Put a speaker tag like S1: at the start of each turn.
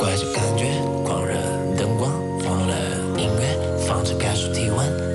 S1: 怪这感觉，狂热灯光，放了音乐，放着感受体温。